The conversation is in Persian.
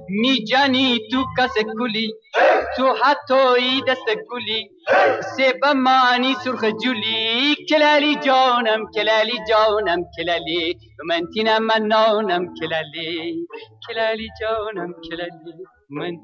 میجانی تو کس کلی تو حتی دست کلی سبا مانی سرخ جولی کلالی جانم کلالی جانم کلالی من تینم منانم کلالی کلالی جانم کلالی من